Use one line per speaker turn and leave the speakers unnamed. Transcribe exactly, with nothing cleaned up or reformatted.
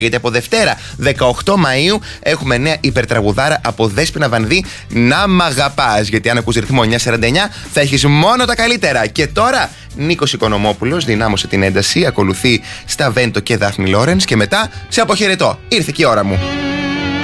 Γιατί από Δευτέρα δεκαοκτώ Μαΐου έχουμε νέα υπερτραγουδάρα από Δέσποινα Βανδύ, «Να μ' αγαπάς». Γιατί αν ακούς ρυθμό εννιακόσια σαράντα εννιά θα έχεις μόνο τα καλύτερα. Και τώρα Νίκος Οικονομόπουλος δυνάμωσε την ένταση, ακολουθεί Σταβέντο και Δάφνη Λόρενς και μετά σε αποχαιρετώ. Ήρθε και η ώρα μου.